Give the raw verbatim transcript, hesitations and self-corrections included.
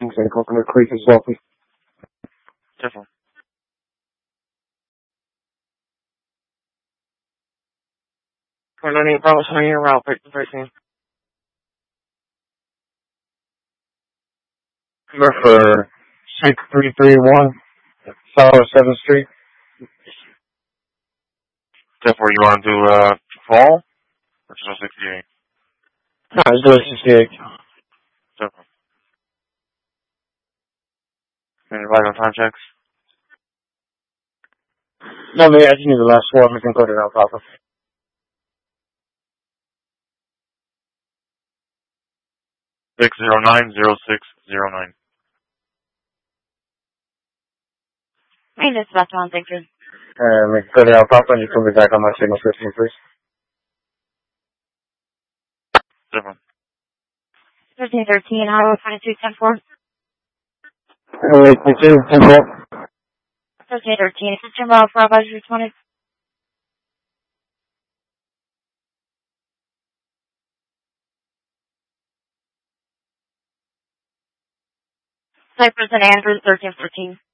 in Coconut Creek as well. Definitely. We're learning about on your route, thirteen. Number for six three three one South seventh Street. Definitely, you want to do uh, fall? Or just sixty-eight? No, it's doing sixty-eight. Definitely. Any vital time checks? No, maybe I just need the last four. We can put it out proper. Six zero nine zero six zero nine. Hey, this is Bethel, thank you. And we can put it out proper and you put me back on my signal fifteen, please. Definitely. thirteen thirteen, Iowa twenty-two ten four. Wait, me too. ten four. thirteen thirteen, system route for advisory twenty. Cypress and Andrews, thirteen fourteen.